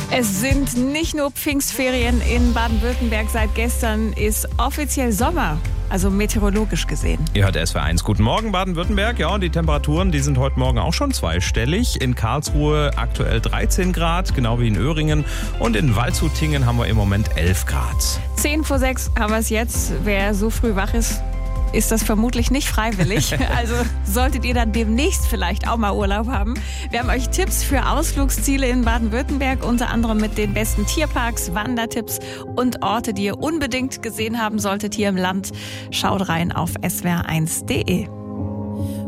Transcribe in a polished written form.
Es sind nicht nur Pfingstferien in Baden-Württemberg. Seit gestern ist offiziell Sommer, also meteorologisch gesehen. Ihr hört SWR1. Guten Morgen Baden-Württemberg. Ja, und die Temperaturen, die sind heute Morgen auch schon zweistellig. In Karlsruhe aktuell 13 Grad, genau wie in Öhringen. Und in Waldshutingen haben wir im Moment 11 Grad. 10 vor 6 haben wir es jetzt. Wer so früh wach ist das vermutlich nicht freiwillig. Also solltet ihr dann demnächst vielleicht auch mal Urlaub haben. Wir haben euch Tipps für Ausflugsziele in Baden-Württemberg, unter anderem mit den besten Tierparks, Wandertipps und Orte, die ihr unbedingt gesehen haben solltet hier im Land. Schaut rein auf swr1.de.